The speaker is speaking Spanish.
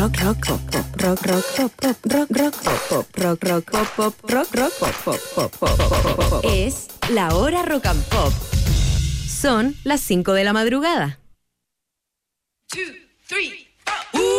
Rock, rock, pop, pop, rock, rock, pop, pop, rock, rock, pop, pop, rock, rock, pop, pop, rock, rock, pop, pop, pop, pop, pop, pop. Es la hora rock and pop. Son las 5 de la madrugada. 2, 3